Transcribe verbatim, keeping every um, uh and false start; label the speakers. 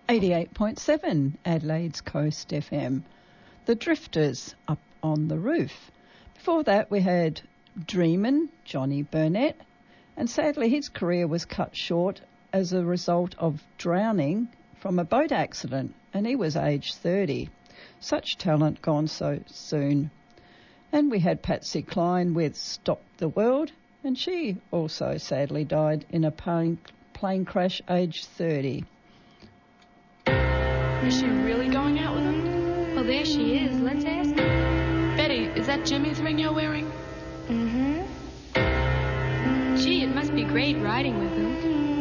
Speaker 1: eighty-eight point seven Adelaide's Coast F M. The Drifters, Up on the Roof. Before that we had Dreamin', Johnny Burnett, and sadly his career was cut short as a result of drowning from a boat accident, and he was aged thirty. Such talent gone so soon. And we had Patsy Cline with Stop the World, and she also sadly died in a plane, plane crash aged thirty.
Speaker 2: Is she really going out with him?
Speaker 3: Well, there she is. Let's ask her.
Speaker 2: Betty, is that Jimmy's ring you're wearing?
Speaker 3: Mm-hmm. Gee, it must be great riding with him.